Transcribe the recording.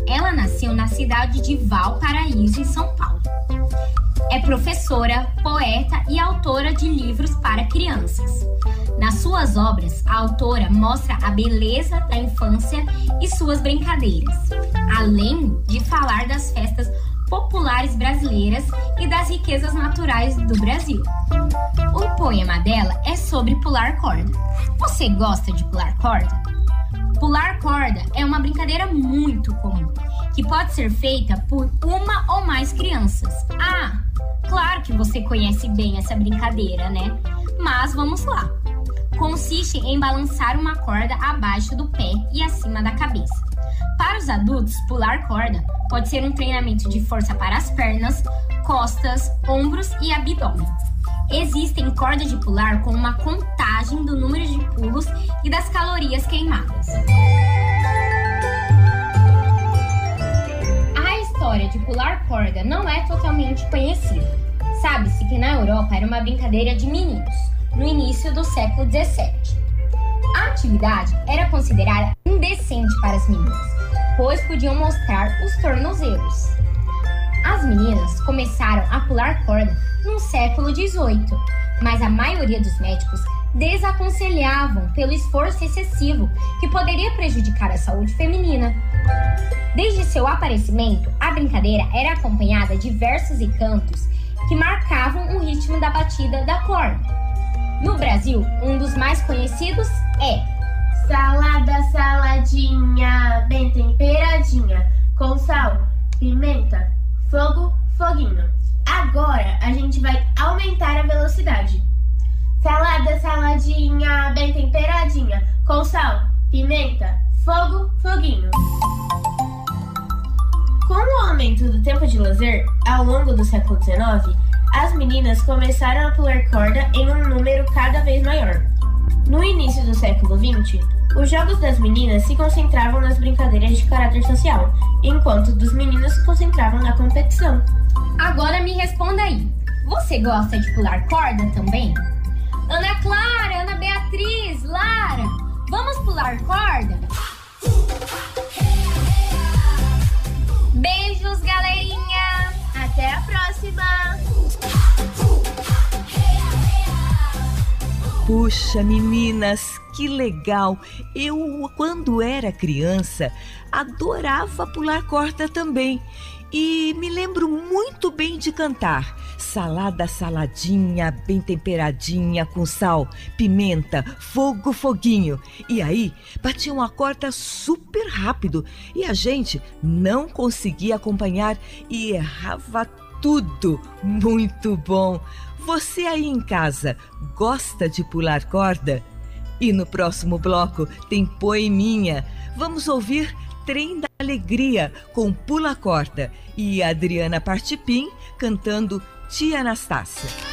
Ela nasceu na cidade de Valparaíso, em São Paulo. É professora, poeta e autora de livros para crianças. Nas suas obras, a autora mostra a beleza da infância e suas brincadeiras, além de falar das festas populares brasileiras e das riquezas naturais do Brasil. O poema dela é sobre pular corda. Você gosta de pular corda? Pular corda é uma brincadeira muito comum, que pode ser feita por uma ou mais crianças. Ah, claro que você conhece bem essa brincadeira, né? Mas vamos lá. Consiste em balançar uma corda abaixo do pé e acima da cabeça. Para os adultos, pular corda pode ser um treinamento de força para as pernas, costas, ombros e abdômen. Existem cordas de pular com uma contagem do número de pulos e das calorias queimadas. A história de pular corda não é totalmente conhecida. Sabe-se que na Europa era uma brincadeira de meninos, no início do século XVII. A atividade era considerada indecente para as meninas, pois podiam mostrar os tornozelos. As meninas começaram a pular corda no século XVIII, mas a maioria dos médicos desaconselhavam pelo esforço excessivo que poderia prejudicar a saúde feminina. Desde seu aparecimento, a brincadeira era acompanhada de versos e cantos que marcavam o ritmo da batida da corda. No Brasil, um dos mais conhecidos é salada, saladinha, bem temperadinha, com sal, pimenta, fogo, foguinho. Agora a gente vai aumentar a velocidade. Salada, saladinha, bem temperadinha, com sal, pimenta, fogo, foguinho. Com o aumento do tempo de lazer, ao longo do século XIX, as meninas começaram a pular corda em um número cada vez maior. No início do século XX, os jogos das meninas se concentravam nas brincadeiras de caráter social, enquanto dos meninos se concentravam na competição. Agora me responda aí, você gosta de pular corda também? Ana Clara, Ana Beatriz, Lara, vamos pular corda? Beijos, galerinha! Até a próxima! Puxa, meninas, que legal! Eu, quando era criança, adorava pular corda também. E me lembro muito bem de cantar. Salada, saladinha, bem temperadinha, com sal, pimenta, fogo, foguinho. E aí, batiam a corda super rápido e a gente não conseguia acompanhar e errava tudo. Muito bom! Você aí em casa gosta de pular corda? E no próximo bloco tem poeminha. Vamos ouvir Trem da Alegria com Pula Corda e Adriana Partipim cantando Tia Anastácia.